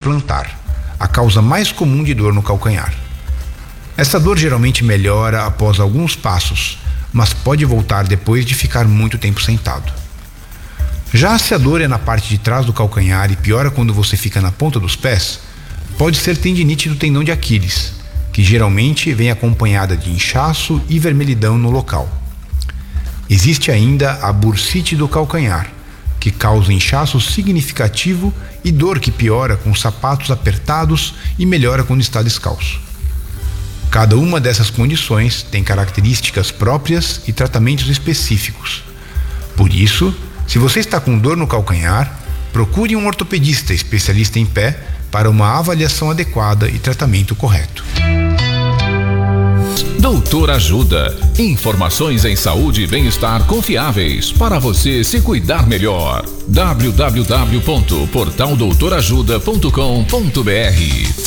plantar, a causa mais comum de dor no calcanhar. Essa dor geralmente melhora após alguns passos, mas pode voltar depois de ficar muito tempo sentado. Já se a dor é na parte de trás do calcanhar e piora quando você fica na ponta dos pés, pode ser tendinite do tendão de Aquiles, que geralmente vem acompanhada de inchaço e vermelhidão no local. Existe ainda a bursite do calcanhar, que causa inchaço significativo e dor que piora com sapatos apertados e melhora quando está descalço. Cada uma dessas condições tem características próprias e tratamentos específicos. Por isso, se você está com dor no calcanhar, procure um ortopedista especialista em pé para uma avaliação adequada e tratamento correto. Doutor Ajuda. Informações em saúde e bem-estar confiáveis para você se cuidar melhor. www.portaldoutorajuda.com.br